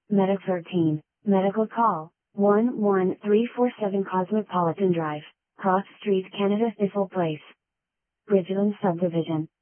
Medic 13, Medical Call, 11347 Cosmopolitan Drive, Cross Street, Canada, Thistle Place. Bridgeland Subdivision.